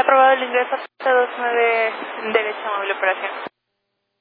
aprobado el ingreso a P29 derecha móvil operación.